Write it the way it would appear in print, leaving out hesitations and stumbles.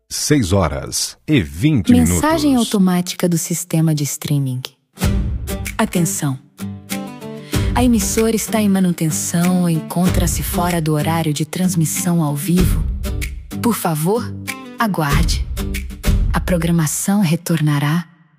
6h20. Mensagem automática do sistema de streaming. Atenção! A emissora está em manutenção ou encontra-se fora do horário de transmissão ao vivo. Por favor, aguarde. A programação retornará